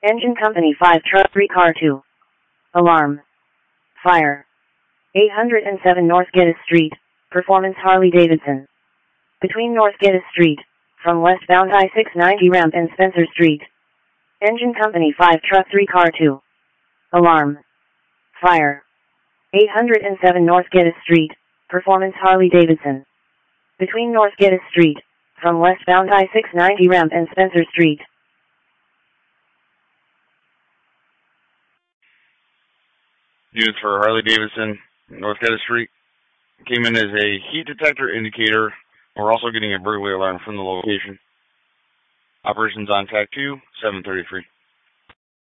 Engine Company 5 Truck 3 Car 2. Alarm. Fire. 807 North Geddes Street, Performance Harley-Davidson. Between North Geddes Street, from westbound I-690 ramp and Spencer Street. Engine Company 5 Truck 3 Car 2. Alarm. Fire. 807 North Geddes Street, Performance Harley-Davidson. Between North Geddes Street, from westbound I-690 ramp and Spencer Street. Units for Harley-Davidson, North Geddes Street. Came in as a heat detector indicator. We're also getting a burglary alarm from the location. Operations on TAC 2, 733.